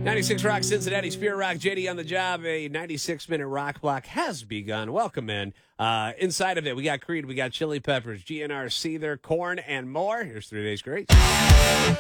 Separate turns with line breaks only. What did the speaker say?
96 Rock Cincinnati, Spirit Rock, JD on the job. A 96-minute rock block has begun. Welcome in. Inside of it, we got Creed, we got Chili Peppers, GNR, Seether, Korn, and more. Here's 3 Days Great.